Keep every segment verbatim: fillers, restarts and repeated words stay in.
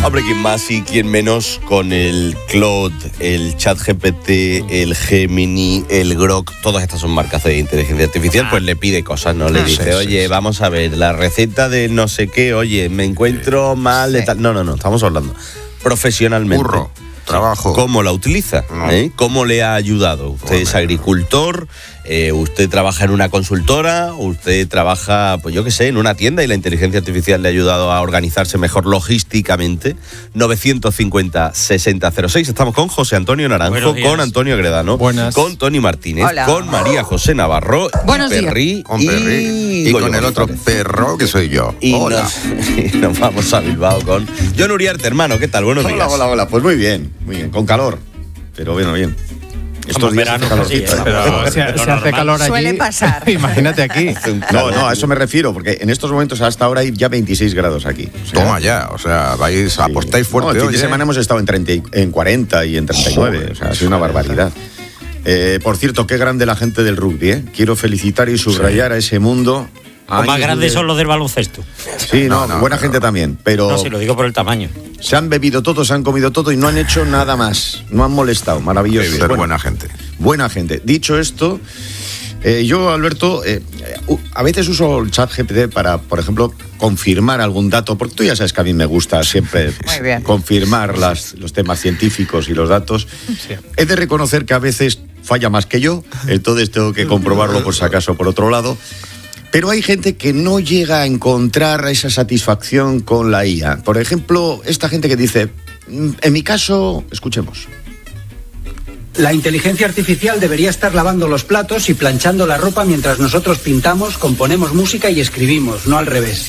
Hombre, quién más y quién menos con el Claude, el ChatGPT, el Gemini, el Grok, todas estas son marcas de inteligencia artificial, pues le pide cosas, ¿no? Le dice, sí, oye, sí, vamos a ver, la receta de no sé qué, oye, me encuentro sí, mal de tal. No, no, no, estamos hablando profesionalmente. Burro. Trabajo. ¿Cómo la utiliza? No. ¿Eh? ¿Cómo le ha ayudado? Usted es agricultor, eh, usted trabaja en una consultora, usted trabaja, pues yo qué sé, en una tienda y la inteligencia artificial le ha ayudado a organizarse mejor logísticamente. novecientos cincuenta, sesenta cero seis. Estamos con José Antonio Naranjo, con Antonio Gredano, Buenas. con Tony Martínez, Hola. con María José Navarro, Buenos y Perrí, Con Perrí. Y con el otro perro que soy yo. Y hola. nos, y nos vamos a Bilbao con Jon Uriarte, hermano. ¿Qué tal? Buenos Hola, días. hola, hola. Pues muy bien, muy bien. Con calor, pero bueno, bien. Estos días hace calorcito, ¿eh? Pero se, se hace calor allí. Suele pasar. Imagínate aquí. No, no, a eso me refiero, porque en estos momentos hasta ahora hay ya veintiséis grados aquí. O sea, Toma ya, o sea, vais, sí. apostáis fuerte. No, el fin hoy, de ¿eh? semana hemos estado en, treinta, en cuarenta y en treinta y nueve. Joder, o sea, ha sido una barbaridad. Eh, por cierto, qué grande la gente del rugby, ¿eh? Quiero felicitar y subrayar sí. a ese mundo. O más grandes son los del baloncesto. Sí, no, no, no buena no, gente no. también, pero... No, si lo digo por el tamaño. Se han bebido todo, se han comido todo y no han hecho nada más. No han molestado, maravilloso. Ser bueno, buena gente. Buena gente. Dicho esto, eh, yo, Alberto, eh, a veces uso el ChatGPT para, por ejemplo, confirmar algún dato, porque tú ya sabes que a mí me gusta siempre confirmar las, los temas científicos y los datos. Sí. He de reconocer que a veces falla más que yo, entonces tengo que comprobarlo por si acaso por otro lado. Pero hay gente que no llega a encontrar esa satisfacción con la I A. Por ejemplo, esta gente que dice, en mi caso, escuchemos. La inteligencia artificial debería estar lavando los platos y planchando la ropa mientras nosotros pintamos, componemos música y escribimos, no al revés.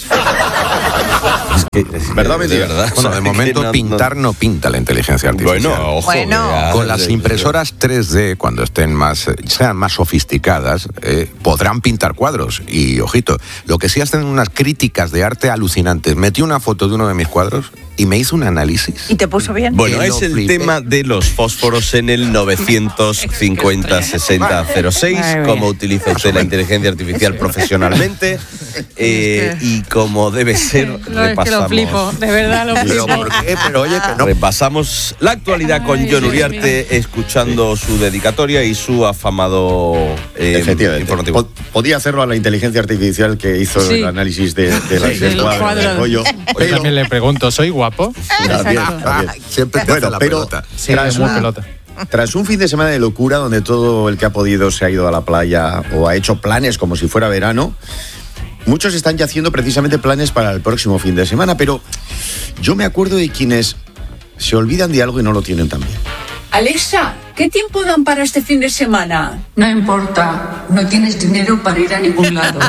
Es que, es ¿Verdad, de verdad? Bueno, de momento no, pintar no... no pinta la inteligencia artificial. Bueno, ojo. Bueno. Ya, con las impresoras tres D, cuando estén más, sean más sofisticadas, eh, podrán pintar cuadros. Y, ojito, lo que sí hacen unas críticas de arte alucinantes. Metí una foto de uno de mis cuadros y me hizo un análisis. ¿Y te puso bien? Bueno, es el flipé. tema de los fósforos en el novecientos cincuenta, sesenta cero seis. Cómo utiliza usted la inteligencia artificial profesionalmente eh, y cómo debe ser. No, es que lo flipo, de verdad lo flipo. ¿Pero por qué? Pero oye, que no. Repasamos la actualidad con Jon Uriarte, escuchando su dedicatoria y su afamado eh, informativo. Pod- podía hacerlo a la inteligencia artificial que hizo sí. el análisis de, de la, sí, del cuadro del rollo. Yo también le pregunto, ¿soy guapo? También, también. Siempre te bueno, hace la pero pelota. Sí, tras, muy un, pelota. tras un fin de semana de locura donde todo el que ha podido se ha ido a la playa o ha hecho planes como si fuera verano, muchos están ya haciendo precisamente planes para el próximo fin de semana, pero yo me acuerdo de quienes se olvidan de algo y no lo tienen tan bien. Alexa, ¿qué tiempo dan para este fin de semana? No importa, no tienes dinero para ir a ningún lado.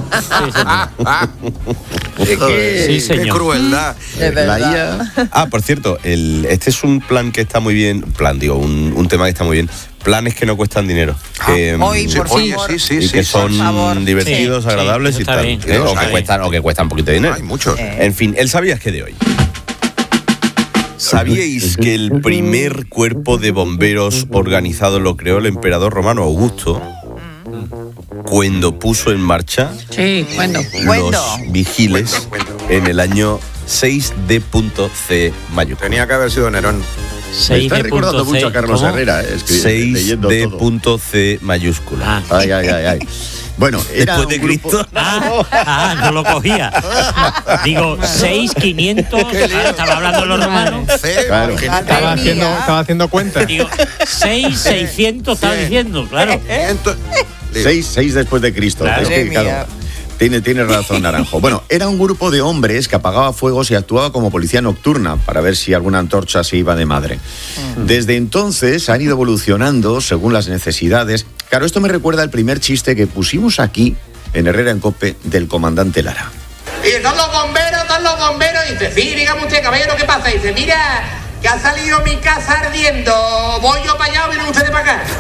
Sí, qué, sí, señor. Qué crueldad. La I A. Ah, por cierto, el, este es un plan que está muy bien, plan, digo, un, un tema que está muy bien. Planes que no cuestan dinero. Que, ah, hoy, por sí, favor. Sí, sí, y sí, que sí, son divertidos, sí, agradables sí, y tal. bien, ¿eh? O, que cuestan, o que cuestan un poquito de dinero. Hay muchos. Eh. En fin, el sabías que de hoy. ¿Sabíais que el primer cuerpo de bomberos organizado lo creó el emperador romano Augusto cuando puso en marcha sí, bueno. los Bueno. vigiles en el año seis D C mayúscula? Tenía que haber sido Nerón. Me está recordando mucho a Carlos ¿Cómo? Herrera, eh, seis D C mayúscula. Ah. Ay, ay, ay, ay. Bueno, era después de un grupo... Cristo. Ah, ah, no lo cogía. Digo, seis, quinientos, claro, estaba hablando los romanos. Claro. Estaba haciendo, estaba haciendo cuentas. Digo, seis, seiscientos, estaba diciendo, claro. Seis, seis después de Cristo. Claro. Es que, claro, tiene, tiene razón, Naranjo. Bueno, era un grupo de hombres que apagaba fuegos y actuaba como policía nocturna para ver si alguna antorcha se iba de madre. Desde entonces han ido evolucionando según las necesidades. Claro, esto me recuerda al primer chiste que pusimos aquí en Herrera en Cope del comandante Lara. Y están los bomberos, están los bomberos. Y dice, sí, dígame usted, caballero, ¿qué pasa? Y dice, mira, que ha salido mi casa ardiendo. Voy yo para allá o vienen ustedes para acá.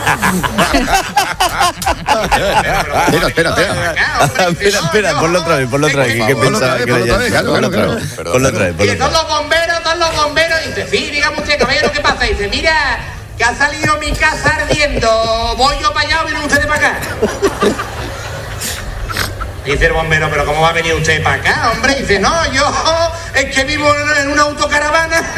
Espera, espera, espera. Espera, espera, ponlo otra vez, ponlo otra vez. Que pensaba que era ya. Ponlo otra vez, ponlo otra vez. Y están los bomberos, están los bomberos. Y dice, sí, dígame usted, caballero, ¿qué pasa? Y dice, mira, que ha salido mi casa ardiendo. Voy yo para allá o vienen ustedes para acá. Dice el bombero, pero ¿cómo va a venir usted para acá, hombre? Dice, no, yo es que vivo en una autocaravana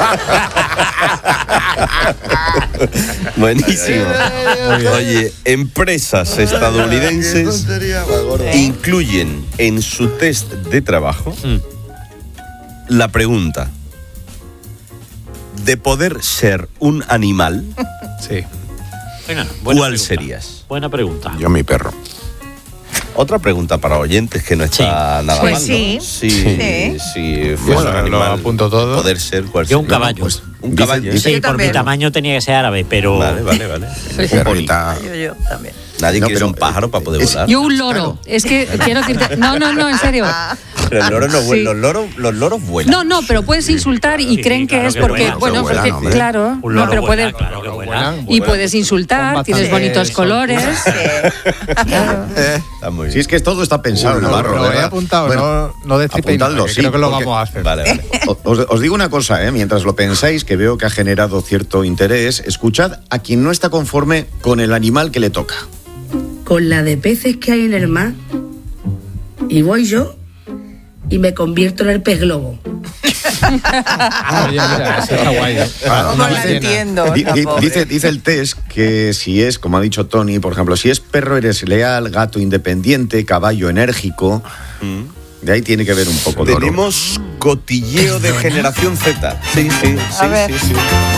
Buenísimo. Oye, empresas estadounidenses incluyen en su test de trabajo la pregunta de poder ser un animal. Sí. Venga, ¿Cuál pregunta. serías? Buena pregunta. Yo mi perro. Otra pregunta para oyentes que no está Sí. nada Pues mal, ¿no? sí. Si, Sí. si fuese Bueno, un lo animal, apunto todo. poder ser cual Yo un sea. caballo. Pues, un Dice- caballo. dice- Sí, Yo por mi también. tamaño tenía que ser árabe, pero... Vale, vale, vale. Mi perrita. Yo, yo también. Nadie No, quiere pero, un pájaro para poder es- volar. Yo un loro. Es que quiero decirte. No, no, no, en serio. Pero el loro no vuela. Sí. Los loros, los loros vuelan. No, no, pero puedes insultar y Sí, creen sí, que claro es que porque, vuelan, bueno, que vuelan, porque, hombre. claro, Un no, loro pero vuela, puede, claro que vuela. y puedes insultar, Con tienes bastante bonitos colores. Claro. Está muy bien. Si es que todo está pensado, Lo, Navarro. lo he ¿verdad? apuntado, Bueno, no, no destripéis más, apuntadlo, que sí, creo que lo porque- vamos a hacer. Vale, vale. Os, os digo una cosa, ¿eh? Mientras lo pensáis, que veo que ha generado cierto interés, escuchad a quien no está conforme con el animal que le toca. Con la de peces que hay en el mar, y voy yo y me convierto en el pez globo. Oye, mira, eso está guay. ¿eh? Ah, No Una la ballena. entiendo. Di- la di- pobre. dice, dice el test que si es, como ha dicho Tony, por ejemplo, si es perro eres leal, gato independiente, caballo enérgico. De ahí tiene que ver un poco todo. Tenemos cotilleo de generación Z. Sí, sí, sí, A ver. sí, sí.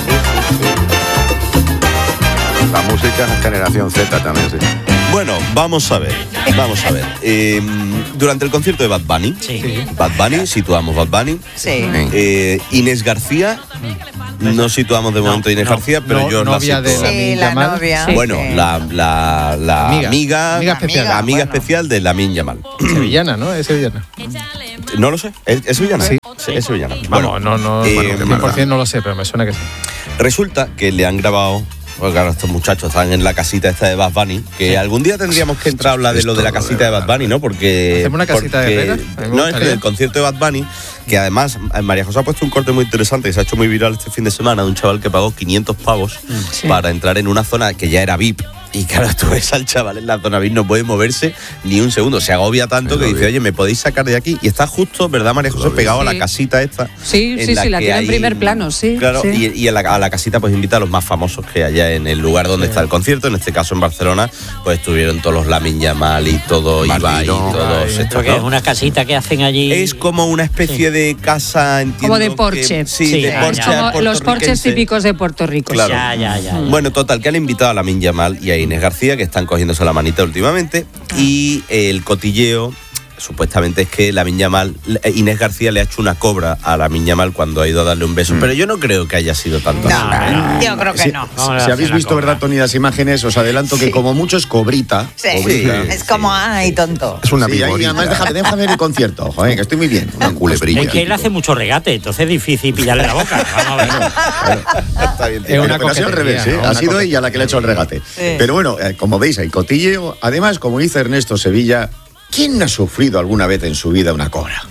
La música es generación Z también, sí. Bueno, vamos a ver, vamos a ver. Eh, durante el concierto de Bad Bunny, Sí. Bad Bunny, situamos Bad Bunny. Sí. Eh, Inés García, no situamos de momento a Inés no, García, pero no, yo la novia de sitúo. la- Sí, Lamin la Yamal. novia. Sí. Bueno, Sí. la, la, la Amiga. amiga, Amiga especial. la amiga bueno. especial de Lamin Yamal. Sevillana, ¿no? Es sevillana. No lo sé, ¿es, es sevillana? Sí. Es sevillana. Vamos, no, no, eh, bueno, cien por ciento no lo sé, pero me suena que sí. Resulta que le han grabado. Porque claro, estos muchachos están en la casita esta de Bad Bunny, que algún día tendríamos que entrar a hablar de lo de la casita de Bad Bunny, ¿no? Porque... ¿Hacemos una casita de porque- Herrera? A mí me No, es que gustaría. el concierto de Bad Bunny, que además María José ha puesto un corte muy interesante que se ha hecho muy viral este fin de semana de un chaval que pagó quinientos pavos Sí. para entrar en una zona que ya era V I P. Y claro, tú ves al chaval en la zona V I P, no puede moverse ni un segundo. Se agobia tanto que dice, oye, ¿me podéis sacar de aquí? Y está justo, ¿verdad, María José? Pegado a la Sí. casita esta. Sí, en sí, sí, la que tiene en hay- primer plano, sí, Claro, sí. y, y a, la, a la casita pues invita a los más famosos que haya en el lugar donde está el concierto. En este caso en Barcelona, pues estuvieron todos los Lamin Yamal y todo Ibai y Martino, todos Ibai. estos, Porque ¿no? es una casita que hacen allí. Es como una especie de casa, entiendo. Como de que- porche. sí, Sí, de ya, porche ya. Como los porches puertorriquense. típicos de Puerto Rico. Claro. Ya, ya, ya. ya. Bueno, total, que han invitado a Lamin Yamal y a Inés García, que están cogiéndose la manita últimamente, y el cotilleo supuestamente es que Lamin Yamal, Inés García le ha hecho una cobra a Lamin Yamal cuando ha ido a darle un beso, pero yo no creo que haya sido tanto así. No, yo creo que Si, no. si- Vamos a si hacer habéis la visto, cobra. ¿verdad, Tony, las imágenes? Os adelanto que como mucho es cobrita. Sí. Cobrita. Es como, ay, tonto. Es una Sí, ahí, vigorita. además, déjame, déjame ver el concierto, joder, que estoy muy bien. Una culebrilla. Es que él hace mucho regate, entonces es difícil pillarle la boca. Vamos a ver. Está bien, tío. Es una Pero ha sido al revés, coquetería, ¿eh? ¿no? Ha Una sido ella la que le ha hecho el regate. Sí. Pero bueno, eh, como veis, hay cotilleo. Además, como dice Ernesto Sevilla, ¿quién no ha sufrido alguna vez en su vida una cobra?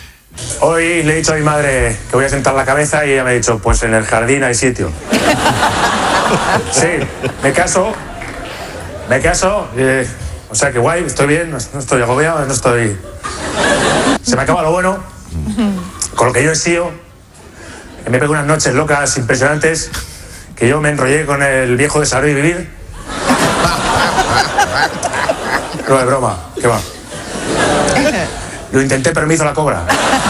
Hoy le he dicho a mi madre que voy a sentar la cabeza y ella me ha dicho, pues en el jardín hay sitio. Sí, me caso, me caso, eh, o sea que guay, estoy bien, no, no estoy agobiado, no estoy... Se me acaba lo bueno, con lo que yo he sido, que me pego unas noches locas impresionantes, que yo me enrollé con el viejo de Saber y Vivir. No es broma, ¿qué va? Lo intenté, pero me hizo la cobra.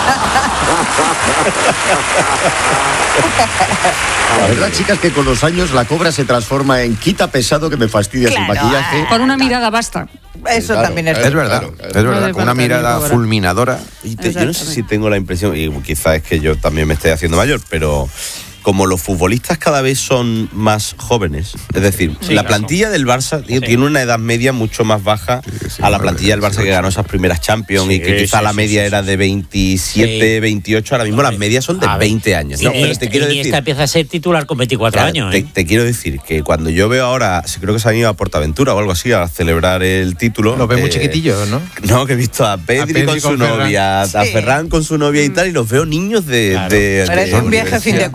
La verdad, chicas, que con los años la cobra se transforma en quita pesado que me fastidia Claro, sin maquillaje. Con una mirada basta. Eso Claro, también es Es verdad, Claro, claro. es verdad, Vale, con una vale, mirada cobra. fulminadora. Y te- yo no sé si tengo la impresión, y quizás es que yo también me estoy haciendo mayor, pero como los futbolistas cada vez son más jóvenes, es decir, Sí, la claro. plantilla del Barça tío, Sí. tiene una edad media mucho más baja sí, a la madre, plantilla del Barça que dieciocho. ganó esas primeras Champions Sí, y que quizá sí, la sí, media sí, era sí. de veintisiete, Sí. veintiocho, ahora mismo las medias son de A ver, veinte años. No, pero Iniesta, te quiero Iniesta decir... empieza a ser titular con veinticuatro Claro, años. te, ¿eh? te quiero decir que cuando yo veo ahora, sí, creo que se han ido a Portaventura o algo así a celebrar el título. Los ves muy eh, chiquitillos, ¿no? No, que he visto a Pedri, Pedri con su con Ferran. novia, a Sí. Ferran con su novia y tal, y los veo niños de. Claro. de- Pero es de un viaje a fin de universidad. curso.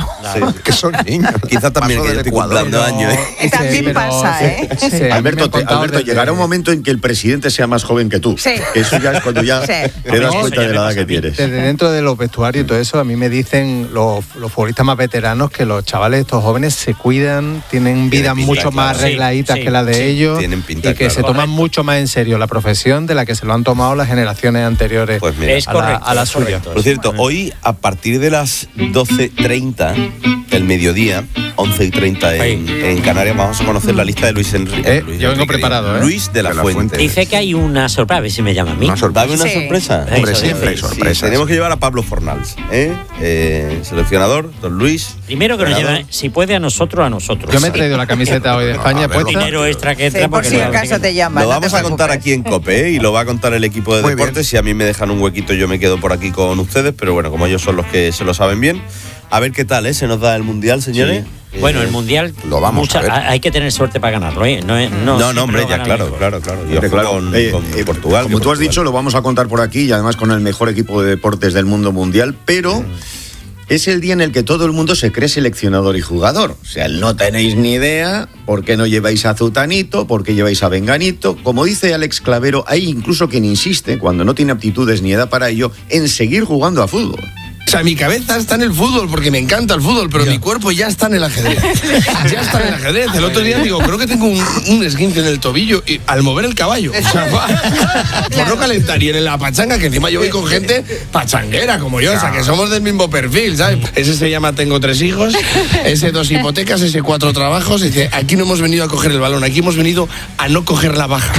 Sí. Que son niños. Quizás también Paso que yo del estoy Ecuador. cumpliendo años. ¿eh? Eh, También pero- pasa, ¿eh? sí, sí, a mí Alberto, me te- han contado Alberto desde- llegará un momento en que el presidente sea más joven que tú. Sí. Que eso ya es cuando ya Sí. te das No, cuenta eso ya de me la edad pasa que a mí. tienes. Desde dentro de los vestuarios y todo eso, a mí me dicen los, los futbolistas más veteranos que los chavales, estos jóvenes, se cuidan, tienen vidas pinta, mucho más claro. arregladitas Sí, que la de sí, ellos tienen pinta, y que claro. se toman Correcto. mucho más en serio la profesión de la que se lo han tomado las generaciones anteriores Pues mira. Es a la, correcto. a la es suya. correcto. Por cierto, hoy a partir de las doce treinta del mediodía, once y treinta en, en Canarias, vamos a conocer la lista de Luis Enrique. Eh, yo vengo preparado, ¿eh? Luis de la, De la Fuente. Fuente. Dice que hay una sorpresa, a ver si me llama a mí. Una sorpresa. Dame una Sí. sorpresa. Hombre, Eso siempre hay Sí, sorpresas. tenemos que llevar a Pablo Fornals, ¿eh? Eh, seleccionador, don Luis. Primero que nos entrenador. lleva, si puede, a nosotros, a nosotros. Yo me he traído la camiseta hoy de España a ver, puesta. Dinero extra que Sí, entra por porque si no- acaso te llaman. Lo no vamos te a contar preocupes. aquí en COPE, ¿eh? Y lo va a contar el equipo de Muy deportes. Si a mí me dejan un huequito, yo me quedo por aquí con ustedes. Pero bueno, como ellos son los que se lo saben bien. A ver qué tal, ¿eh? Se nos da el Mundial, señores. Bueno, Eh, el mundial. Lo vamos mucha- a ver. Hay que tener suerte para ganarlo, ¿eh? No, es- no, No, siempre no, hombre, lo ya, gana el claro, mejor. claro, claro. Yo Hombre, juego claro. con, Eh, con eh, Portugal. Como que tú has Portugal. dicho, lo vamos a contar por aquí y además con el mejor equipo de deportes del mundo mundial, pero es el día en el que todo el mundo se cree seleccionador y jugador. O sea, no tenéis ni idea por qué no lleváis a Zutanito, por qué lleváis a Venganito. Como dice Alex Clavero, hay incluso quien insiste, cuando no tiene aptitudes ni edad para ello, en seguir jugando a fútbol. O sea, mi cabeza está en el fútbol porque me encanta el fútbol, pero mi cuerpo ya está en el ajedrez. Ya está en el ajedrez. El otro día digo, creo que tengo un, un esguince en el tobillo y al mover el caballo. O sea, va, por no calentar. Y en la pachanga, que encima yo voy con gente pachanguera como yo, o sea, que somos del mismo perfil, ¿sabes? Ese se llama Tengo tres hijos, ese dos hipotecas, ese cuatro trabajos. Y dice, aquí no hemos venido a coger el balón, aquí hemos venido a no coger la baja.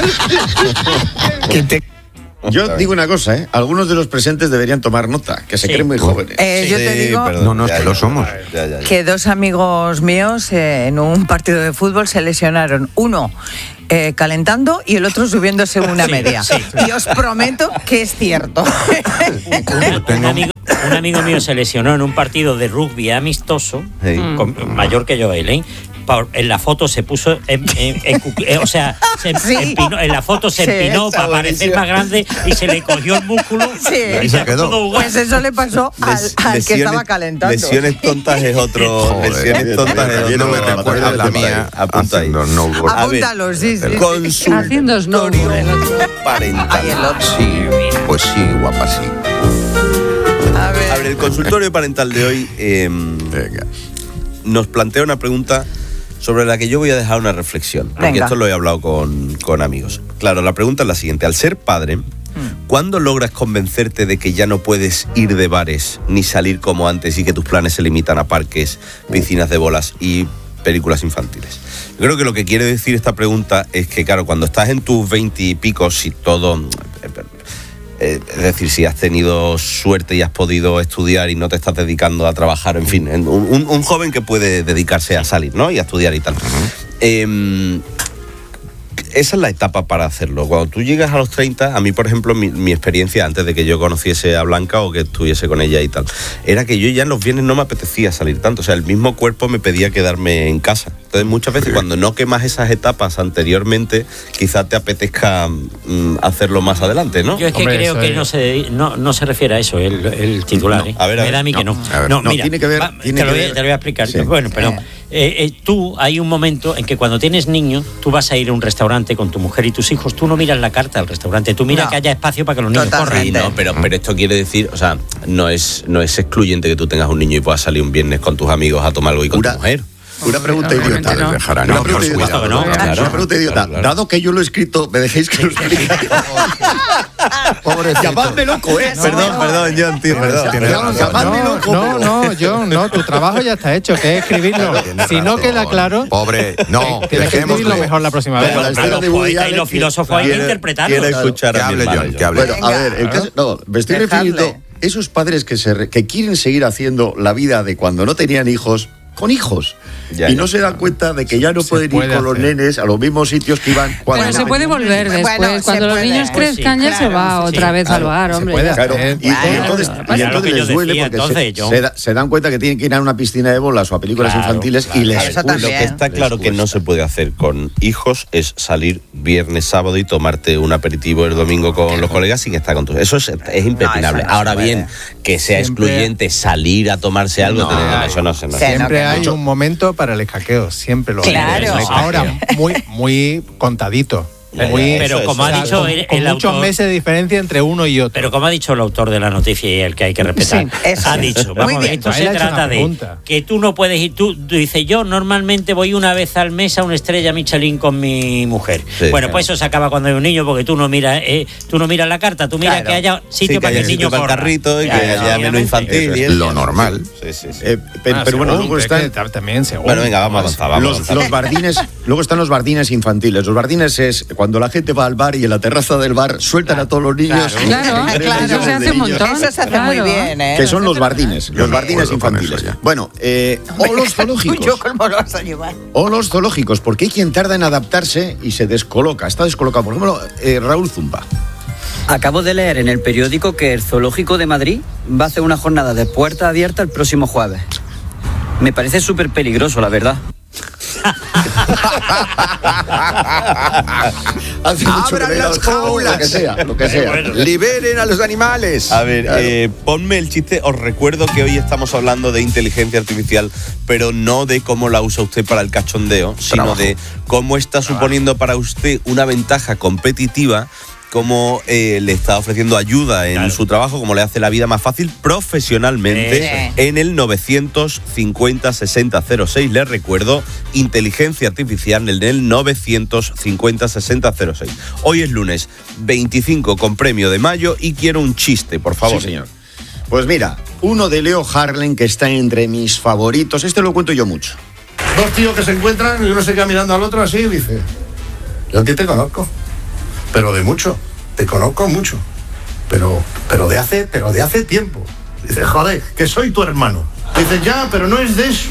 Que te... Yo digo una cosa, ¿eh? Algunos de los presentes deberían tomar nota, que se Sí. creen muy jóvenes. Eh, yo te Sí, digo perdón, No, no, es ya, que ya, lo somos. ya, ya, ya. que dos amigos míos eh, en un partido de fútbol se lesionaron. Uno eh, calentando y el otro subiéndose una Sí, media. sí. Y os prometo que es cierto. Un amigo, un amigo mío se lesionó en un partido de rugby amistoso, Sí. con- mayor que yo, él, ¿eh? Pa- En la foto se puso, en, en- en cu- eh, o sea, se Sí. empinó, en la foto se Sí, empinó está para parecer buenísimo. más grande y se le cogió el músculo Sí. y Y se se quedó. pudo jugar. Pues eso le pasó al, Les- al que lesiones- estaba calentando. Lesiones tontas es otro. Joder. lesiones tontas es Yo otro. no me recuerdo la mía Apunta ahí. haciendo snowboard. A ver, Apúntalo, sí, sí. Haciendo snowboard. parental. Ay, el otro. Sí, pues sí, guapa, sí. A A ver, ver. el consultorio parental de hoy eh, Venga. nos plantea una pregunta sobre la que yo voy a dejar una reflexión. Porque Venga. esto lo he hablado con, con amigos. Claro, la pregunta es la siguiente. Al ser padre, ¿cuándo logras convencerte de que ya no puedes ir de bares ni salir como antes y que tus planes se limitan a parques, piscinas de bolas y películas infantiles? Yo creo que lo que quiere decir esta pregunta es que, claro, cuando estás en tus veintipicos y todo... eh, es decir, si has tenido suerte y has podido estudiar y no te estás dedicando a trabajar, en fin, en- un, un joven que puede dedicarse a salir, ¿no? Y a estudiar y tal. Eh, esa es la etapa para hacerlo. Cuando tú llegas a los treinta, a mí, por ejemplo, mi, mi experiencia antes de que yo conociese a Blanca o que estuviese con ella y tal, era que yo ya en los viernes no me apetecía salir tanto. O sea, el mismo cuerpo me pedía quedarme en casa. Entonces, muchas veces cuando no quemas esas etapas anteriormente, quizás te apetezca mm, hacerlo más adelante, ¿no? Yo es que Hombre, creo eso que es- no se, no, no se refiere a eso el, el titular. ¿eh? A ver, a Me ver. da a mí que no. a ver, no, no, mira, tiene que ver- va, tiene te, lo que voy, ver. te lo voy a explicar. Sí. Bueno, pero eh, eh, tú, hay un momento en que cuando tienes niños, tú vas a ir a un restaurante con tu mujer y tus hijos, tú no miras la carta del restaurante, tú miras No. que haya espacio para que los niños Totalmente. corran. Sí, no, pero, pero esto quiere decir, o sea, no es, no es excluyente que tú tengas un niño y puedas salir un viernes con tus amigos a tomar algo y con Una- tu mujer. Una pregunta Normalmente idiota. no. Dejará, Una no, pregunta por idiota. supuesto que no. Una Claro, pregunta idiota. claro, claro. Dado que yo lo he escrito, ¿me dejáis que lo explique? Pobrecito. Llamadme loco, ¿eh? Perdón, perdón, John, tío, perdón. Tienes Llamadme razón. llamadme No, loco. no, no, John, no, tu trabajo ya está hecho, que es escribirlo. Si no queda claro, Pobre, no, tienes que escribirlo dejémosle. mejor la próxima vez. Como la A escena los de Woody poetas y Allen los que- filósofos hay que Quiere- interpretarlo. quiere Claro. escuchar Que a mi hable hermano, John, John. que hable. Bueno, a ver, el caso- no, me estoy Dejadle. refiriendo esos padres que, se, re- que quieren seguir haciendo la vida de cuando no tenían hijos, con hijos. Ya, y ya. no se dan cuenta de que ya no Se pueden ir puede con los hacer. nenes a los mismos sitios que iban cuando Pero se puede volver después. Bueno, se Cuando los puede. niños Pues crezcan sí, ya se claro, va sí, otra sí, vez claro, al bar, se hombre. puede ya hacer. Claro, está. y, y Claro. entonces, Pasa y lo entonces que yo les duele decía, porque entonces, se, yo- se da- se dan cuenta que tienen que ir a una piscina de bolas o a películas Claro, infantiles y les Eso cuesta. Lo que está Les claro que no cuesta. se puede hacer con hijos es salir viernes, sábado y tomarte un aperitivo el domingo con los colegas sin estar con tus. Eso es, es impepinable. No, eso no se Ahora puede. bien, que sea Siempre- excluyente salir a tomarse algo, No, tener- eso no se no. Sí, Siempre no, que hay no. un momento para el escaqueo, siempre lo hay. Claro. Ahora, muy, muy contadito. Ya, ya, Muy, Pero eso, como eso, ha eso. dicho con, el, con el muchos autor, meses de diferencia entre uno y otro. pero como ha dicho el autor de la noticia y el que hay que respetar, Sí, eso ha es. dicho, Muy vamos a ver, bien. esto Ahí se le ha hecho trata una de pregunta. que tú no puedes ir, tú, tú dices, yo normalmente voy una vez al mes a una estrella Michelin con mi mujer. Sí, bueno, claro. pues eso se acaba cuando hay un niño porque tú no miras, eh, tú no miras la carta, tú miras Claro. que haya Sí, sitio que para que haya el sitio niño para el corra. carrito y Ya, que haya menú obviamente. infantil. y Es eso. lo normal. Sí, sí, sí. Eh, pe- Ah, pero bueno, según, luego es están que también según. Bueno, venga, vamos a avanzar, vamos a los, avanzar. los bardines, luego están los bardines infantiles. Los bardines es cuando la gente va al bar y en la terraza del bar sueltan a todos los niños. Claro, Tres claro, millones se hace de un niños. montón. Eso se hace Claro. muy bien, ¿eh? Que son los Nosotros- bardines, Yo los no bardines puedo con infantiles. eso ya. Bueno, eh, o los zoológicos. Yo cómo lo vas a llevar. O los zoológicos, porque hay quien tarda en adaptarse y se descoloca. Está descolocado. Por ejemplo, eh, Raúl Zumba. Acabo de leer en el periódico que el Zoológico de Madrid va a hacer una jornada de puerta abierta el próximo jueves. Me parece súper peligroso, la verdad. Hace mucho que ¡Abran me he las dado- jaulas! Lo que sea, lo que sea. Liberen a los animales. A ver, Claro. eh, ponme el chiste. Os recuerdo que hoy estamos hablando de inteligencia artificial, pero no de cómo la usa usted para el cachondeo, sino Trabajo. de cómo está suponiendo para usted una ventaja competitiva, cómo eh, le está ofreciendo ayuda en Claro. su trabajo, cómo le hace la vida más fácil profesionalmente Sí. en el novecientos cincuenta sesenta cero seis. Les recuerdo, inteligencia artificial en el novecientos cincuenta sesenta cero seis. Hoy es lunes veinticinco con premio de mayo y quiero un chiste, por favor. Sí, señor. Pues mira, uno de Leo Harlem que está entre mis favoritos. Este lo cuento yo mucho. Dos tíos que se encuentran y uno se queda mirando al otro así y dice, yo a ti te conozco, pero de mucho, te conozco mucho, pero, pero de hace, pero de hace tiempo. Dice, joder, que soy tu hermano. Dice, ya, pero no es de eso.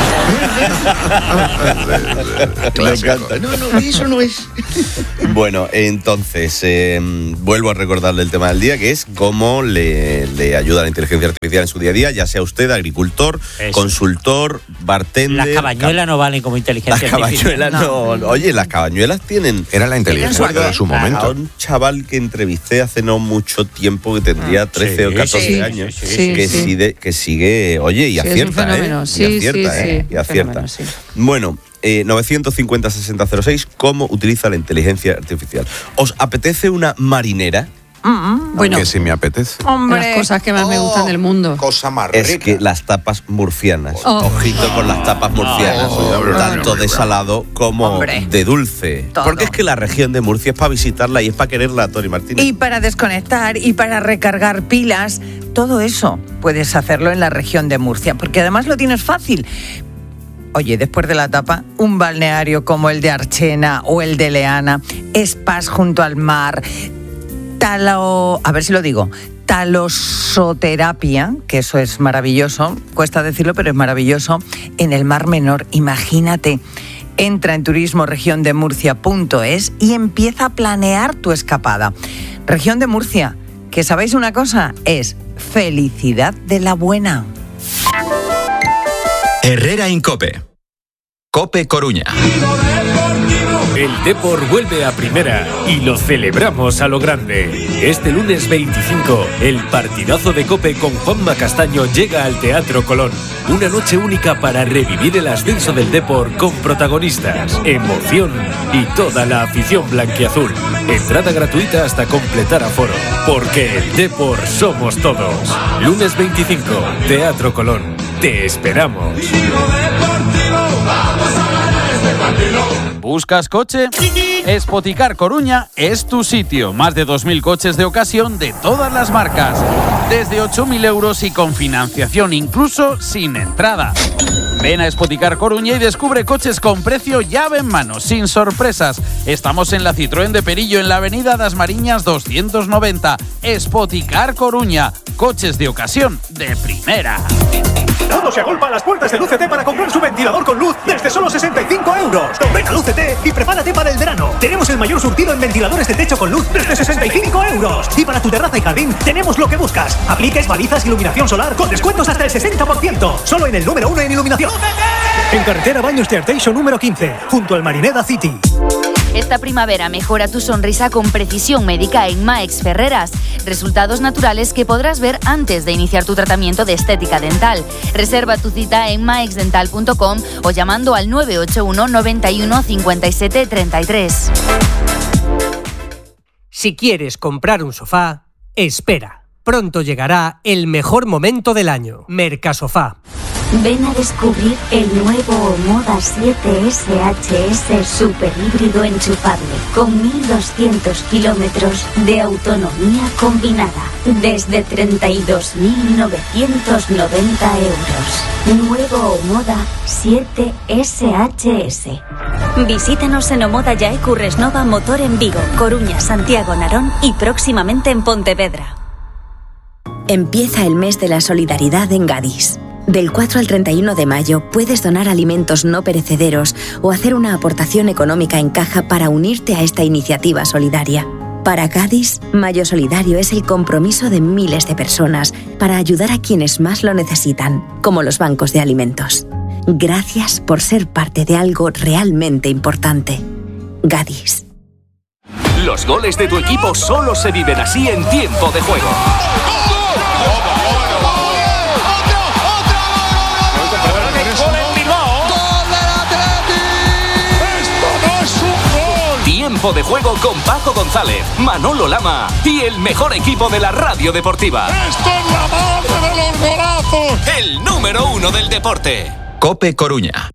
Me encanta. No, no, eso no es. Bueno, entonces, eh, vuelvo a recordarle el tema del día, que es cómo le, le ayuda la inteligencia artificial en su día a día, ya sea usted agricultor, Eso. consultor, bartender. Las cabañuelas no valen como Las inteligencia artificial. cabañuelas no. no. Oye, las cabañuelas tienen. Era la inteligencia Recuerdo de su a momento. un chaval que entrevisté hace no mucho tiempo, que tendría trece o Sí, catorce sí, años, sí, sí, que, sí. Sigue, que sigue, oye, y Sí, es un acierta, fenómeno. ¿eh? Sí, y acierta, sí, ¿eh? sí, Y acierta. fenómeno, sí. Bueno, eh, novecientos cincuenta sesenta cero seis, ¿cómo utiliza la inteligencia artificial? ¿Os apetece una marinera? Bueno, Que si me apetece. de las cosas que más me gustan del mundo. Cosa más Es rica. que las tapas murcianas. Oh. Ojito con las tapas murcianas. Oh, tanto de salado como Hombre. de dulce. Todo. Porque es que la región de Murcia es para visitarla y es para quererla, Tony Martínez. Y para desconectar y para recargar pilas, todo eso puedes hacerlo en la región de Murcia, porque además lo tienes fácil. Oye, después de la tapa, un balneario como el de Archena o el de Leana, spas junto al mar, talo, a ver si lo digo, talosoterapia, que eso es maravilloso, cuesta decirlo, pero es maravilloso, en el Mar Menor, imagínate. Entra en turismo región de murcia punto es y empieza a planear tu escapada. Región de Murcia, que sabéis una cosa, es felicidad de la buena. Herrera Incope. Cope Coruña. El Depor vuelve a primera y lo celebramos a lo grande. Este lunes veinticinco, el partidazo de Cope con Juanma Castaño llega al Teatro Colón. Una noche única para revivir el ascenso del Depor con protagonistas, emoción y toda la afición blanquiazul. Entrada gratuita hasta completar aforo, porque el Depor somos todos. Lunes veinticinco, Teatro Colón. Te esperamos. ¿Buscas coche? Spoticar Coruña es tu sitio. Más de dos mil coches de ocasión de todas las marcas. Desde ocho mil euros y con financiación, incluso sin entrada. Ven a Spoticar Coruña y descubre coches con precio llave en mano, sin sorpresas. Estamos en la Citroën de Perillo, en la avenida Das Mariñas doscientos noventa. Spoticar Coruña. Coches de ocasión de primera. Todo se agolpa a las puertas del U C T para comprar su ventilador con luz desde solo sesenta y cinco euros. Ven a Lúcete y prepárate para el verano. Tenemos el mayor surtido en ventiladores de techo con luz desde sesenta y cinco euros. Y para tu terraza y jardín tenemos lo que buscas. Apliques, balizas, iluminación solar con descuentos hasta el sesenta por ciento. Solo en el número uno en iluminación. En carretera Baños de Arteixo número quince, junto al Marineda City. Esta primavera mejora tu sonrisa con precisión médica en Maex Ferreras. Resultados naturales que podrás ver antes de iniciar tu tratamiento de estética dental. Reserva tu cita en maeix dental punto com o llamando al nueve ocho uno, noventa y uno, cincuenta y siete, treinta y tres. Si quieres comprar un sofá, espera. Pronto llegará el mejor momento del año. Mercasofá. Ven a descubrir el nuevo Omoda siete S H S super híbrido enchufable con mil doscientos kilómetros de autonomía combinada desde treinta y dos mil novecientos noventa euros. Nuevo Omoda siete S H S. Visítanos en Omoda Yaecu Resnova Motor en Vigo, Coruña, Santiago, Narón y próximamente en Pontevedra. Empieza el mes de la solidaridad en Gadis. Del cuatro al treinta y uno de mayo puedes donar alimentos no perecederos o hacer una aportación económica en caja para unirte a esta iniciativa solidaria. Para Gadis, Mayo Solidario es el compromiso de miles de personas para ayudar a quienes más lo necesitan, como los bancos de alimentos. Gracias por ser parte de algo realmente importante. Gadis. Los goles de tu equipo solo se viven así en tiempo de juego. Tiempo de juego con Paco González, Manolo Lama y el mejor equipo de la radio deportiva. ¡Esto es la madre de los golazos! El número uno del deporte. COPE Coruña.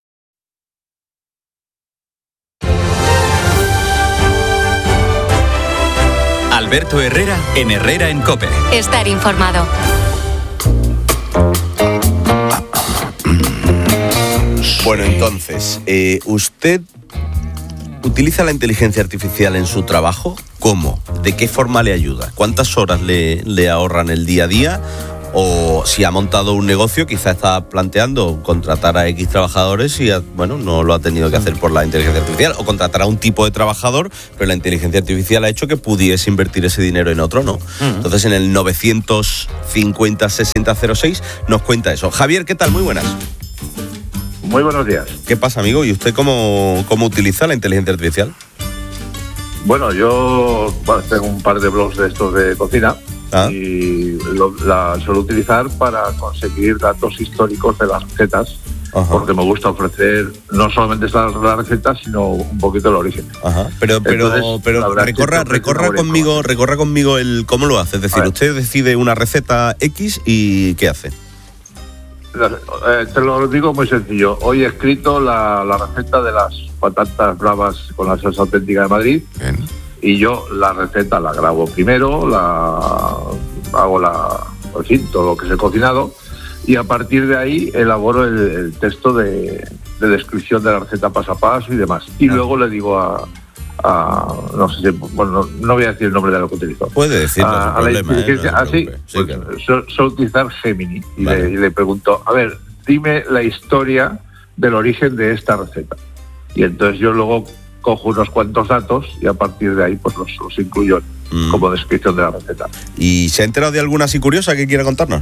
Alberto Herrera en Herrera en COPE. Estar informado. Bueno, entonces, eh, ¿usted utiliza la inteligencia artificial en su trabajo? ¿Cómo? ¿De qué forma le ayuda? ¿Cuántas horas le, le ahorran el día a día? O si ha montado un negocio, quizá está planteando contratar a X trabajadores y, ha, bueno, no lo ha tenido que hacer por la inteligencia artificial. O contratar a un tipo de trabajador, pero la inteligencia artificial ha hecho que pudiese invertir ese dinero en otro, ¿no? Uh-huh. Entonces, en el novecientos cincuenta, sesenta, cero seis nos cuenta eso. Javier, ¿qué tal? Muy buenas. Muy buenos días. ¿Qué pasa, amigo? ¿Y usted cómo, cómo utiliza la inteligencia artificial? Bueno, yo bueno, tengo un par de blogs de estos de cocina ah. y lo, la suelo utilizar para conseguir datos históricos de las recetas. Ajá. Porque me gusta ofrecer no solamente las, las recetas, sino un poquito el origen. Ajá. Pero, pero, Entonces, pero recorra, recorra conmigo, recorra conmigo el cómo lo hace. Es decir, usted decide una receta X y ¿qué hace? Eh, te lo digo muy sencillo. Hoy he escrito la, la receta de las patatas bravas con la salsa auténtica de Madrid. Bien. Y yo la receta la grabo primero, la hago la, en fin, todo lo que se ha cocinado y a partir de ahí elaboro el, el texto de, de descripción de la receta paso a paso y demás. Y ah. luego le digo a, a no sé si, bueno, no, no voy a decir el nombre de lo que utilizo. Puede decirlo, a, a problema, la inteligencia, ¿eh? No así, sí, pues, claro. suelo so utilizar Gemini y, vale. le, y le pregunto, a ver, dime la historia del origen de esta receta. Y entonces yo luego cojo unos cuantos datos y a partir de ahí pues los, los incluyo mm. como descripción de la receta. ¿Y se ha enterado de alguna así curiosa que quiera contarnos?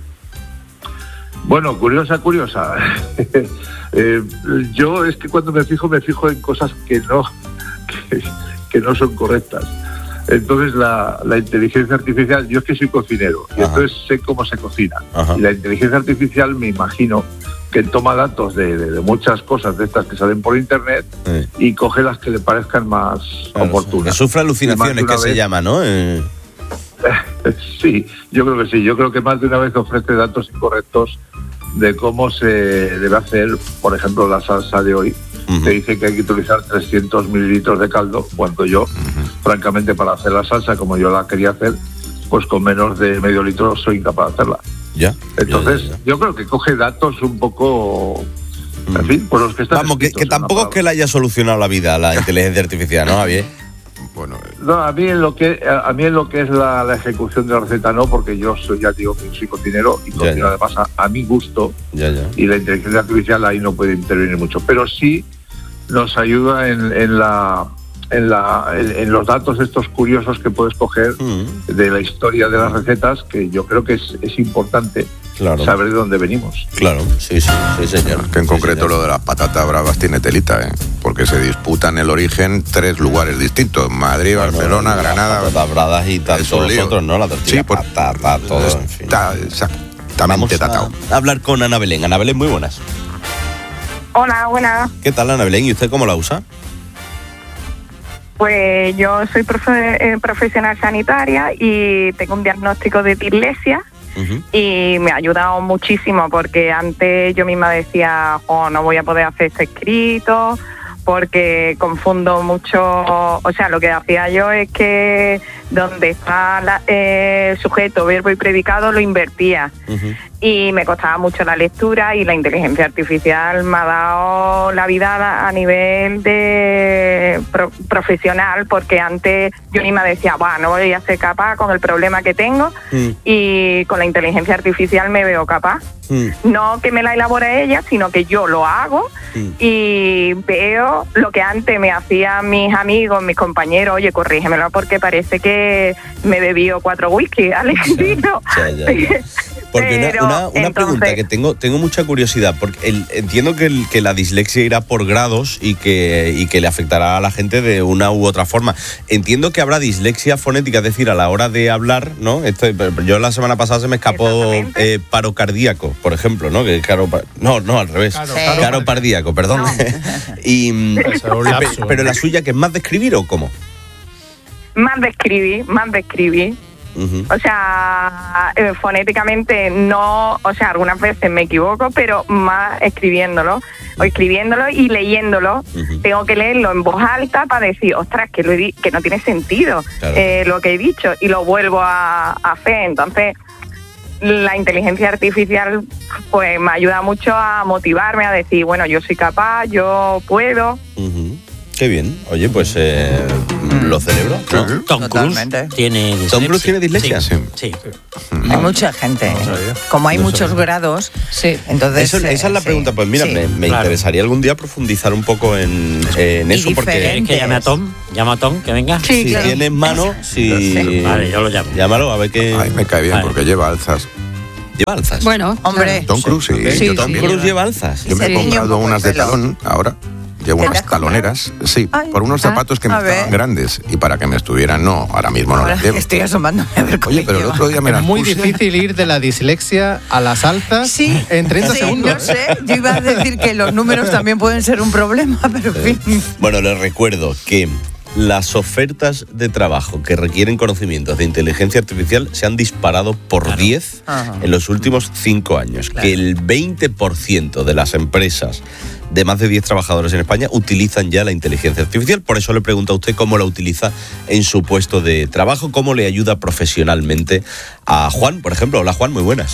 Bueno, curiosa, curiosa. eh, yo es que cuando me fijo, me fijo en cosas que no, que, que no son correctas. Entonces la, la inteligencia artificial, yo es que soy cocinero, y entonces sé cómo se cocina. Ajá. Y la inteligencia artificial me imagino que toma datos de, de, de muchas cosas de estas que salen por internet sí. y coge las que le parezcan más claro, oportunas. Que sufre alucinaciones, que vez, se llama, ¿no? Eh... sí, yo creo que sí. Yo creo que más de una vez ofrece datos incorrectos de cómo se debe hacer, por ejemplo, la salsa de hoy. Uh-huh. Te dice que hay que utilizar trescientos mililitros de caldo, cuando yo, uh-huh. francamente, para hacer la salsa como yo la quería hacer, pues con menos de medio litro soy incapaz de hacerla. Ya. Entonces, ya, ya, ya. yo creo que coge datos un poco... En fin, por los que están... Vamos, que, que tampoco es que le haya solucionado la vida a la inteligencia artificial, ¿no, Javier? Bueno, No, a mí en lo que a mí en lo que es la, la ejecución de la receta no, porque yo soy, ya digo que soy cocinero y cocino además a, a mi gusto, ya, ya. Y la inteligencia artificial ahí no puede intervenir mucho, pero sí nos ayuda en, en la en la en, en los datos estos curiosos que puedes coger mm. de la historia de las recetas, que yo creo que es, es importante. Claro. Saber de dónde venimos. Claro, sí, sí, sí, señor. Que en sí, concreto señor. Lo de las patatas bravas tiene telita, ¿eh? Porque se disputan el origen tres lugares distintos: Madrid, bueno, Barcelona, no, Granada. Patatas bravas y tantos nosotros, ¿no? La tortilla, sí, por, patata, todo, en fin. Está exactamente datado. A hablar con Ana Belén. Ana Belén, muy buenas. Hola, buenas. ¿Qué tal, Ana Belén? ¿Y usted cómo la usa? Pues yo soy profe- eh, profesional sanitaria y tengo un diagnóstico de dislexia. Uh-huh. Y me ha ayudado muchísimo, porque antes yo misma decía, oh, no voy a poder hacer este escrito porque confundo mucho. O sea, lo que hacía yo es que donde está la, eh, sujeto, verbo y predicado lo invertía. Uh-huh. Y me costaba mucho la lectura, y la inteligencia artificial me ha dado la vida a nivel de pro- profesional, porque antes yo misma decía, bah, no voy a ser capaz con el problema que tengo, mm. y con la inteligencia artificial me veo capaz. Mm. No que me la elabore ella, sino que yo lo hago mm. y veo lo que antes me hacían mis amigos, mis compañeros, oye, corrígemelo porque parece que me bebió cuatro whisky, Alejandro. Ya, ya, ya. Porque Pero, una, una, una entonces, pregunta que tengo tengo mucha curiosidad, porque el, entiendo que, el, que la dislexia irá por grados y que, y que le afectará a la gente de una u otra forma. Entiendo que habrá dislexia fonética, es decir, a la hora de hablar, ¿no? Esto, yo la semana pasada se me escapó eh, paro cardíaco, por ejemplo, ¿no? Que caro, no, no, al revés. Claro, sí. Caro pardíaco, perdón. No. y, pero la suya, que es más de escribir, ¿o cómo? Más de escribir, más de escribir. Uh-huh. O sea, eh, fonéticamente no, o sea, algunas veces me equivoco, pero más escribiéndolo, o escribiéndolo y leyéndolo. Uh-huh. Tengo que leerlo en voz alta para decir, ostras, que, lo he di- que no tiene sentido, claro. eh, lo que he dicho, y lo vuelvo a, a hacer. Entonces, la inteligencia artificial pues me ayuda mucho a motivarme, a decir, bueno, yo soy capaz, yo puedo. Uh-huh. Qué bien. Oye, pues eh, lo celebro, ¿no? Tom Cruise tiene dislexia. ¿Tom Cruise tiene dislexia? Sí. sí. sí. Hay mucha gente. Como hay no muchos sabía. grados, sí. Entonces Eso, esa es la pregunta. Sí. Pues mira, sí. me, me claro. interesaría algún día profundizar un poco en, en eso, porque ¿quieres que llame a Tom? Llama a Tom, que venga. Sí, si claro. tienes mano, si sí. Vale, yo lo llamo. Llámalo a ver qué. Ay, me cae bien vale. porque lleva alzas. ¿Lleva alzas? Bueno, hombre. Tom Cruise, sí. Okay. sí Tom sí, Cruise lleva alzas. Yo me he comprado unas de talón ahora. Llevo unas taloneras, sí, Ay, por unos zapatos ah, que me estaban ver. grandes, y para que me estuvieran, no, ahora mismo no ahora las llevo. Estoy asomándome a ver cómo. Oye, pero lleva. El otro día me las Es muy puse. difícil ir de la dislexia a las altas sí, en treinta sí, segundos. Yo sé, yo iba a decir que los números también pueden ser un problema, pero en fin. Bueno, les recuerdo que las ofertas de trabajo que requieren conocimientos de inteligencia artificial se han disparado por claro. diez Ajá. en los últimos cinco años. Claro. Que el veinte por ciento de las empresas de más de diez trabajadores en España utilizan ya la inteligencia artificial. Por eso le pregunto a usted cómo la utiliza en su puesto de trabajo, cómo le ayuda profesionalmente a Juan, por ejemplo. Hola, Juan, muy buenas.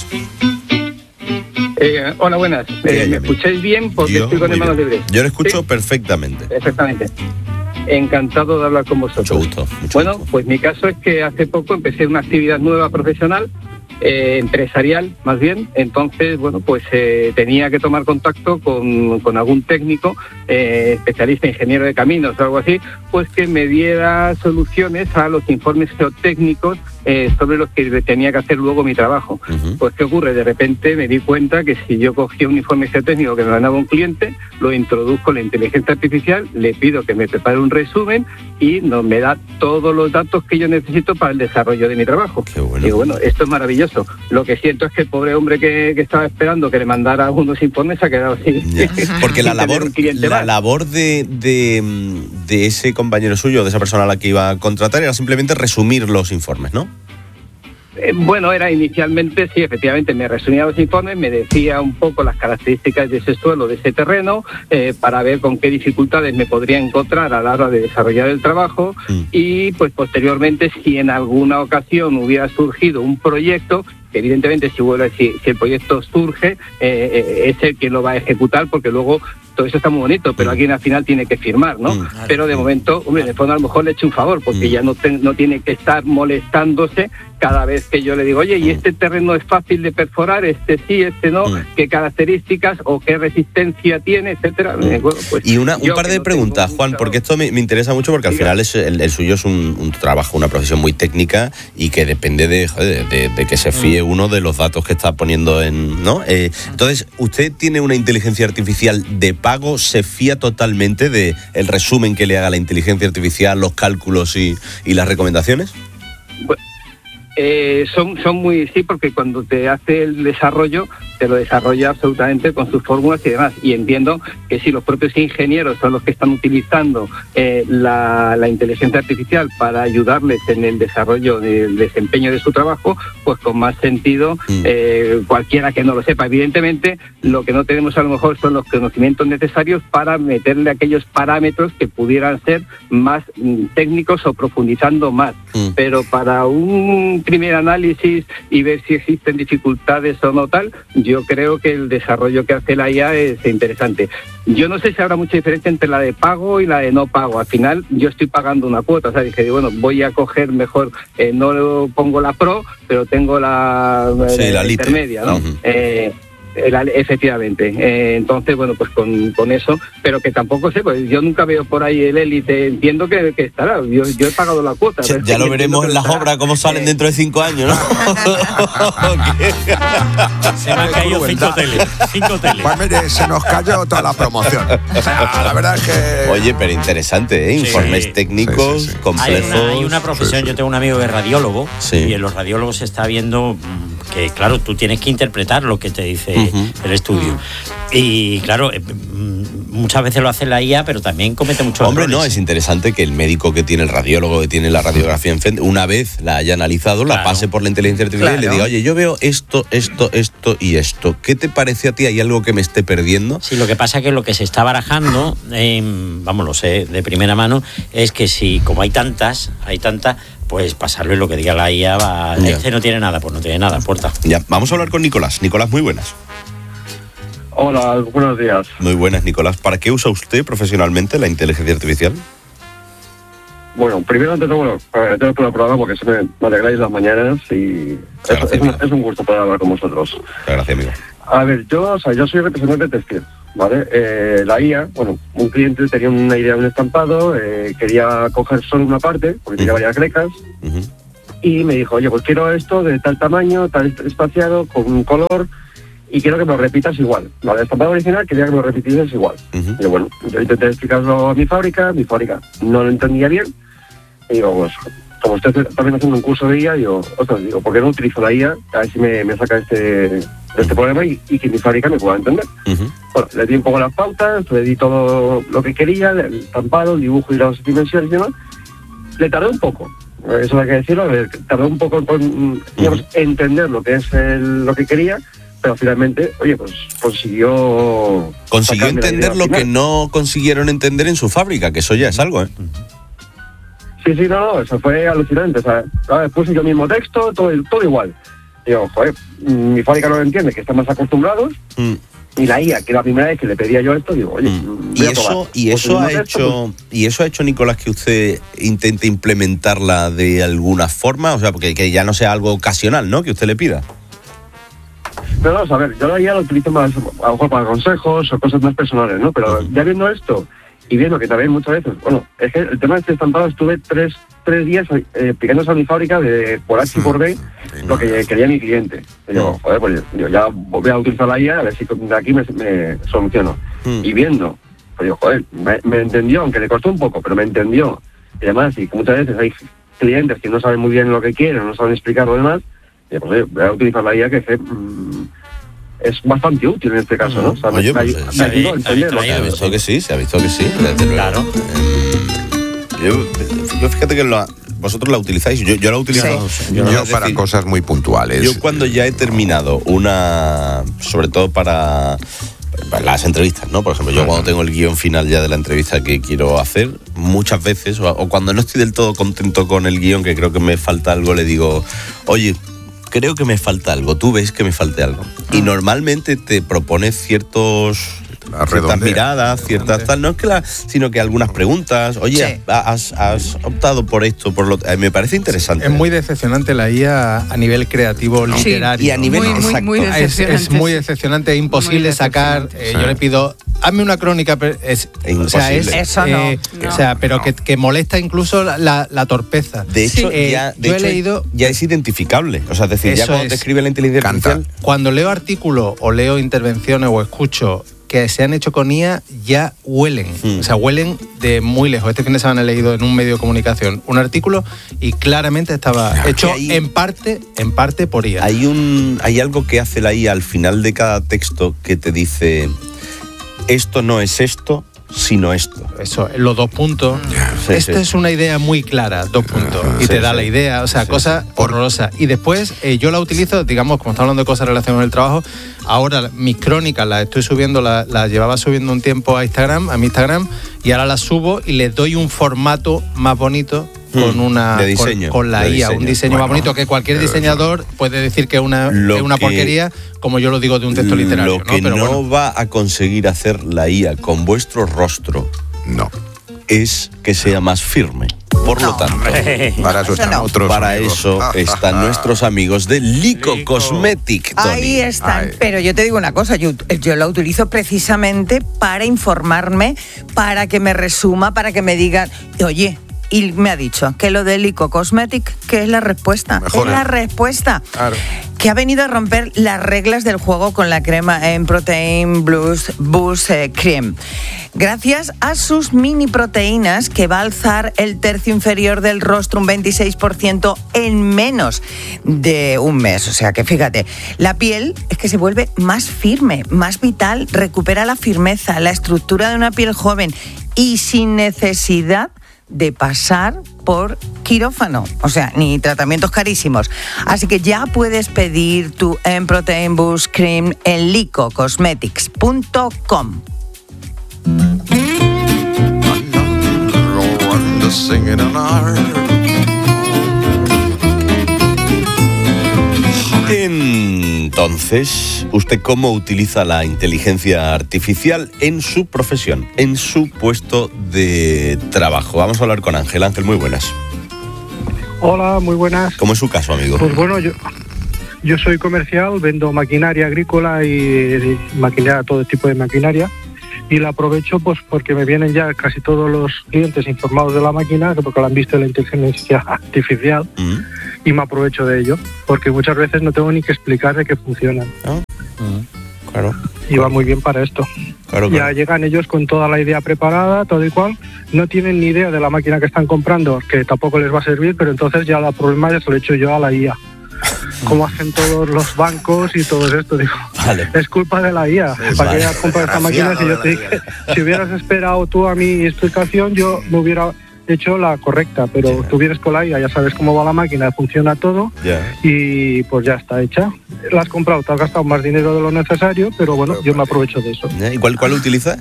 Eh, hola, buenas. Eh, ¿Me escucháis bien? Porque yo, estoy con el manos libres. Yo lo escucho ¿sí? perfectamente. Perfectamente. Encantado de hablar con vosotros. Mucho gusto. Mucho bueno, gusto. Pues mi caso es que hace poco empecé una actividad nueva profesional, eh, empresarial más bien. Entonces, bueno, pues eh, tenía que tomar contacto con, con algún técnico, eh, especialista, ingeniero de caminos o algo así, pues que me diera soluciones a los informes geotécnicos eh, sobre los que tenía que hacer luego mi trabajo. Uh-huh. Pues ¿qué ocurre? De repente me di cuenta que si yo cogía un informe geotécnico que me mandaba un cliente, lo introduzco en la inteligencia artificial, le pido que me prepare un resumen y no, me da todos los datos que yo necesito para el desarrollo de mi trabajo. Qué bueno. Y bueno, esto es maravilloso. Lo que siento es que el pobre hombre que, que estaba esperando que le mandara algunos informes se ha quedado así. Yeah. Porque la labor, la labor de, de, de ese compañero suyo, de esa persona a la que iba a contratar, era simplemente resumir los informes, ¿no? Eh, bueno, era inicialmente, sí, efectivamente, me resumía los informes, me decía un poco las características de ese suelo, de ese terreno, eh, para ver con qué dificultades me podría encontrar a la hora de desarrollar el trabajo mm. y, pues, posteriormente, si en alguna ocasión hubiera surgido un proyecto, que evidentemente si, vuelve, si, si el proyecto surge, eh, eh, es el que lo va a ejecutar, porque luego todo eso está muy bonito, pero alguien al final tiene que firmar, ¿no? Mm, pero de momento, hombre, de fondo a lo mejor le echo un favor, porque mm. ya no, te, no tiene que estar molestándose cada vez que yo le digo, oye, ¿y este terreno es fácil de perforar? Este sí, este no, mm. ¿qué características o qué resistencia tiene, etcétera? Mm. Bueno, pues y una, un par de no preguntas, Juan, mucha... porque esto me, me interesa mucho, porque al sí, final es, el, el suyo es un, un trabajo, una profesión muy técnica y que depende de, joder, de, de que se fíe mm. uno de los datos que está poniendo en, ¿no? Eh, entonces, ¿usted tiene una inteligencia artificial de pago? ¿Se fía totalmente de el resumen que le haga la inteligencia artificial, los cálculos y, y las recomendaciones? Bueno, Eh, son, son muy, sí, porque cuando te hace el desarrollo, te lo desarrolla absolutamente con sus fórmulas y demás. Y entiendo que si los propios ingenieros son los que están utilizando eh, la, la inteligencia artificial para ayudarles en el desarrollo del desempeño de su trabajo, pues con más sentido, eh, cualquiera que no lo sepa. Evidentemente, lo que no tenemos a lo mejor son los conocimientos necesarios para meterle aquellos parámetros que pudieran ser más mm, técnicos o profundizando más. Mm. Pero para un primer análisis y ver si existen dificultades o no tal, yo creo que el desarrollo que hace la I A es interesante. Yo no sé si habrá mucha diferencia entre la de pago y la de no pago. Al final yo estoy pagando una cuota, o sea, dije, bueno, voy a coger mejor, eh, no pongo la Pro, pero tengo la, sí, la, la intermedia, ¿no? Uh-huh. Eh, La, efectivamente, eh, entonces bueno, pues con, con eso, pero que tampoco sé, pues yo nunca veo por ahí el Élite, entiendo que, que estará, yo, yo he pagado la cuota. Sí, ya lo veremos en las obras cómo salen eh. dentro de cinco años, ¿no? Se me han caído cinco teles, cinco teles. Pues mire, se nos cayó toda la promoción. O sea, la verdad es que... Oye, pero interesante, ¿eh? Informes sí. técnicos, sí, sí, sí. complejos. Hay una, hay una profesión, sí, sí. yo tengo un amigo que es radiólogo, sí. y en los radiólogos se está viendo que, claro, tú tienes que interpretar lo que te dice uh-huh. el estudio. Uh-huh. Y, claro, eh, muchas veces lo hace la I A, pero también comete muchos Hombre, errores. no, es interesante que el médico que tiene, el radiólogo que tiene la radiografía enfrente, una vez la haya analizado, claro. la pase por la inteligencia artificial claro. y le diga, oye, yo veo esto, esto, esto y esto. ¿Qué te parece a ti? ¿Hay algo que me esté perdiendo? Sí, lo que pasa es que lo que se está barajando, eh, vamos, lo sé de primera mano, es que si, como hay tantas, hay tantas, pues pasarle lo que diga la I A, va, este no tiene nada, pues no tiene nada, puerta. Ya, vamos a hablar con Nicolás. Nicolás, muy buenas. Hola, buenos días. Muy buenas, Nicolás. ¿Para qué usa usted profesionalmente la inteligencia artificial? Bueno, primero ante todo, bueno, agradeceros por el programa porque se me, me alegráis las mañanas y es, gracias, es, un, es un gusto poder hablar con vosotros. Gracias, amigo. A ver, yo, o sea, yo soy representante textil, ¿vale? Eh, la I A, bueno, un cliente tenía una idea de un estampado, eh, quería coger solo una parte, porque tenía uh-huh. varias grecas, uh-huh. y me dijo, oye, pues quiero esto de tal tamaño, tal espaciado, con un color, y quiero que me lo repitas igual. La del estampado original quería que me lo repitieses igual. Uh-huh. Y yo, bueno, yo intenté explicarlo a mi fábrica, mi fábrica no lo entendía bien, y digo, pues, como usted también haciendo un curso de I A, digo, ostras, digo, ¿por qué no utilizo la I A? A ver si me, me saca este, este problema y, y que mi fábrica me pueda entender. Uh-huh. Bueno, le di un poco las pautas, le di todo lo que quería, el estampado, el dibujo y las dimensiones y demás. Le tardé un poco, eso hay que decirlo, le tardé un poco en digamos, uh-huh. entender lo que es el, lo que quería, pero finalmente, oye, pues consiguió... Consiguió entender lo que no consiguieron entender en su fábrica, que eso ya es algo, ¿eh? Sí, sí, no, no, eso fue alucinante. O sea, puse yo mismo texto, todo, todo igual. Digo, joder, mi fábrica no lo entiende, que están más acostumbrados. Mm. Y la I A, que la primera vez que le pedía yo esto, digo, oye, mm. ¿Y eso, y eso pues, ha hecho, pues, y eso ha hecho, Nicolás, que usted intente implementarla de alguna forma? O sea, porque que ya no sea algo ocasional, ¿no? Que usted le pida. No, no, a ver, yo la I A lo utilizo más, a lo mejor para consejos o cosas más personales, ¿no? Pero uh-huh. ya viendo esto, y viendo que también muchas veces, bueno, es que el tema de este estampado estuve tres, tres días eh, picándose a mi fábrica de por H y por B sí, lo que quería mi cliente. Y digo, joder, pues yo ya voy a utilizar la I A a ver si de aquí me, me soluciono. Mm. Y viendo, pues digo, joder, me, me entendió, aunque le costó un poco, pero me entendió. Y además, y que muchas veces hay clientes que no saben muy bien lo que quieren, no saben explicar lo demás, y digo, pues oye, voy a utilizar la I A que es, mm, es bastante útil en este caso, ¿no? O sea, Oye, me, pues, me, se, me ayudó a entenderlo. Se ha visto que sí, se ha visto que sí, desde luego. Claro. Eh, yo, yo fíjate que lo, vosotros la utilizáis, yo, yo la utilizo. Sí. Yo, yo para decir, cosas muy puntuales. Yo cuando ya he terminado una, sobre todo para, para las entrevistas, ¿no? Por ejemplo, yo uh-huh. cuando tengo el guión final ya de la entrevista que quiero hacer, muchas veces, o, o cuando no estoy del todo contento con el guión, que creo que me falta algo, le digo, oye, creo que me falta algo, tú ves que me falte algo. Y normalmente te propone ciertos ciertas miradas, ciertas tal, no es que la, sino que algunas preguntas. Oye, sí. has, has optado por esto, por lo eh, me parece interesante. Es muy decepcionante la I A a nivel creativo, no. literario. Sí. Y a nivel muy, exacto. Muy, muy es, es muy decepcionante, es imposible sacar. Eh, sí. Yo le pido, hazme una crónica, es, o sea, es, eso no, eh, no. O sea, pero no. que, que molesta incluso la, la, la torpeza. De hecho, sí. ya, de yo hecho he leído, ya es identificable. O sea, es decir, ya cuando es. te escribe la inteligencia artificial. Cuando leo artículos o leo intervenciones o escucho que se han hecho con I A, ya huelen. Mm. O sea, huelen de muy lejos. Este fin de semana he leído en un medio de comunicación un artículo y claramente estaba ya, hecho hay, en parte en parte por I A. Hay, un, hay algo que hace la I A al final de cada texto que te dice esto no es esto, sino esto. Eso, los dos puntos. Yeah. Sí, Esta sí. es una idea muy clara, dos puntos. Uh, y sí, te da sí. la idea, o sea, sí. cosa horrorosa. Y después eh, yo la utilizo, digamos, como estamos hablando de cosas relacionadas con el trabajo, ahora mis crónicas las estoy subiendo, las la llevaba subiendo un tiempo a Instagram, a mi Instagram, y ahora las subo y les doy un formato más bonito con una de diseño, con, con la de I A, diseño. un diseño bueno, más bonito que cualquier diseñador puede decir que es una, es una porquería, como yo lo digo de un texto literario. Lo que no, no, Pero bueno. va a conseguir hacer la I A con vuestro rostro, no, es que sea más firme. Por no, lo tanto, hombre. para eso están no. otros Para amigos. eso están nuestros amigos de Lyko, Lyko. Cosmetic, Tony. Ahí están, Ay. pero yo te digo una cosa, yo, yo la utilizo precisamente para informarme, para que me resuma, para que me digan, oye, y me ha dicho que lo de Lyko Cosmetic, que es la respuesta, Mejor, es la respuesta. Claro. Que ha venido a romper las reglas del juego con la crema en Protein Boost, Boost eh, Cream. Gracias a sus mini proteínas que va a alzar el tercio inferior del rostro un veintiséis por ciento en menos de un mes. O sea que fíjate, la piel es que se vuelve más firme, más vital, recupera la firmeza, la estructura de una piel joven y sin necesidad de pasar por quirófano, o sea, ni tratamientos carísimos. Así que ya puedes pedir tu M-Protein Boost Cream en lyko cosmetics punto com. Entonces, ¿usted cómo utiliza la inteligencia artificial en su profesión, en su puesto de trabajo? Vamos a hablar con Ángel. Ángel, muy buenas. Hola, muy buenas. ¿Cómo es su caso, amigo? Pues bueno, yo, yo soy comercial, vendo maquinaria agrícola y, y maquinaria, todo tipo de maquinaria. Y la aprovecho pues porque me vienen ya casi todos los clientes informados de la máquina, porque lo han visto en la inteligencia artificial, mm. y me aprovecho de ello, porque muchas veces no tengo ni que explicar de qué funcionan. ¿Ah? Mm. Claro. Y claro. va muy bien para esto. Claro, ya claro. llegan ellos con toda la idea preparada, todo y cual, no tienen ni idea de la máquina que están comprando, que tampoco les va a servir, pero entonces ya el problema ya se lo he hecho yo a la I A. Como hacen todos los bancos y todo esto, digo, vale. es culpa de la I A, sí, para vale. que hayas comprado esta máquina. Si yo te dije, si hubieras esperado tú a mi explicación, yo me hubiera hecho la correcta, pero yeah. tú vienes con la I A, ya sabes cómo va la máquina, funciona todo, yeah. y pues ya está hecha. La has comprado, te has gastado más dinero de lo necesario, pero bueno, pero, yo me aprovecho de eso. ¿Y cuál, cuál utiliza?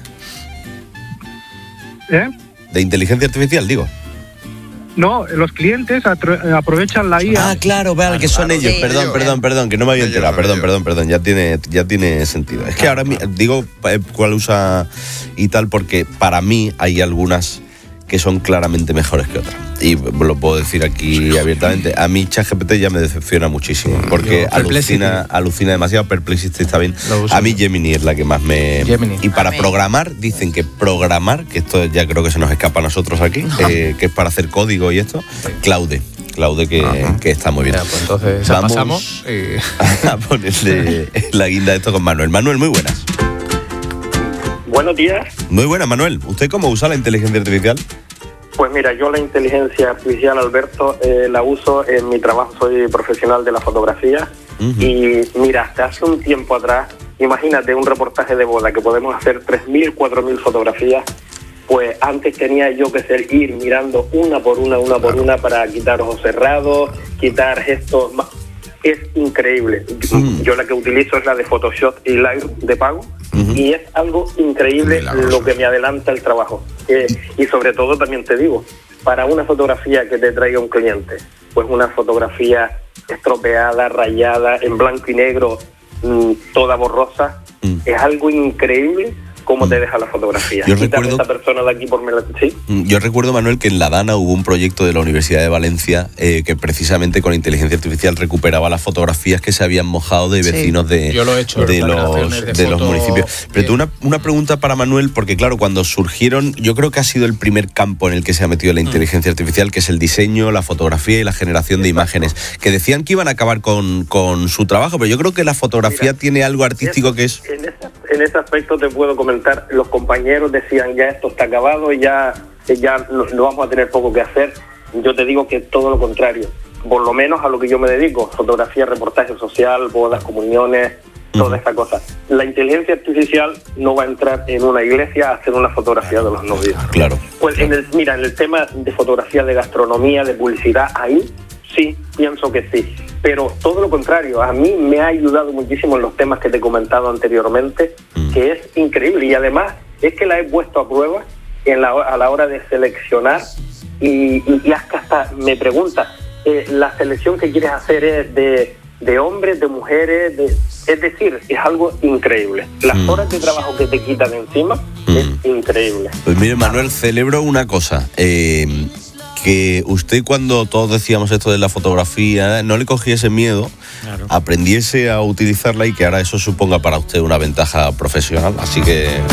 ¿Eh? De inteligencia artificial, digo. No, los clientes aprovechan la I A. Ah, claro, vale, que son ellos. Sí. Perdón, perdón, perdón, que no me había enterado. Perdón, perdón, perdón, ya tiene, ya tiene sentido. Es que ahora digo cuál usa y tal, porque para mí hay algunas que son claramente mejores que otras. Y lo puedo decir aquí abiertamente. A mí ChatGPT ya me decepciona muchísimo, porque alucina, alucina demasiado. Perplexity está bien. A mí Gemini es la que más me... Gemini. Y para programar, dicen que programar, que esto ya creo que se nos escapa a nosotros aquí, eh, que es para hacer código y esto, Claude. Claude, que, que está muy bien. Ya, pues entonces vamos pasamos y... a ponerle la guinda de esto con Manuel. Manuel, muy buenas. Buenos días. Muy buenas, Manuel. ¿Usted cómo usa la inteligencia artificial? Pues mira, yo la inteligencia artificial, Alberto, eh, la uso en mi trabajo, soy profesional de la fotografía. Uh-huh. Y mira, hasta hace un tiempo atrás, imagínate un reportaje de boda que podemos hacer tres mil, cuatro mil fotografías, pues antes tenía yo que ser ir mirando una por una, una por una para quitar ojos cerrados, quitar gestos. Es increíble. Uh-huh. Yo la que utilizo es la de Photoshop y Lightroom de pago. Uh-huh. Y es algo increíble lo que me adelanta el trabajo. Eh, y sobre todo también te digo, para una fotografía que te traiga un cliente, pues una fotografía estropeada, rayada, en blanco y negro, mmm, toda borrosa, uh-huh. es algo increíble cómo te deja la fotografía. Yo Quítame recuerdo- esta persona de aquí por mí. ¿Sí? Yo recuerdo, Manuel, que en la Dana hubo un proyecto de la Universidad de Valencia eh, que precisamente con inteligencia artificial recuperaba las fotografías que se habían mojado de Sí. vecinos de, Yo lo he hecho, de, las los, generaciones de de los fotos. municipios. Pero tú, una, una pregunta para Manuel, porque claro, cuando surgieron, yo creo que ha sido el primer campo en el que se ha metido la inteligencia artificial, que es el diseño, la fotografía y la generación de imágenes, que decían que iban a acabar con, con su trabajo, pero yo creo que la fotografía Mira, tiene algo artístico que es... En ese, en ese aspecto te puedo comentar, los compañeros decían ya esto está acabado, ya, ya no, no vamos a tener poco que hacer. Yo te digo que todo lo contrario, por lo menos a lo que yo me dedico, fotografía, reportaje social, bodas, comuniones, toda esta cosa. La inteligencia artificial no va a entrar en una iglesia a hacer una fotografía de los novios. Claro. Pues en el, mira, en el tema de fotografía, de gastronomía, de publicidad, ahí sí, pienso que sí. Pero todo lo contrario, a mí me ha ayudado muchísimo en los temas que te he comentado anteriormente, que es increíble. Y además es que la he puesto a prueba en la, a la hora de seleccionar y, y, y hasta, hasta me pregunta, eh, ¿la selección que quieres hacer es de, de hombres, de mujeres? De, es decir, es algo increíble. Las Mm. horas de trabajo que te quitan encima es increíble. Pues mire, Manuel, celebro una cosa. Eh, que usted, cuando todos decíamos esto de la fotografía, no le cogiese miedo, aprendiese a utilizarla y que ahora eso suponga para usted una ventaja profesional. Así que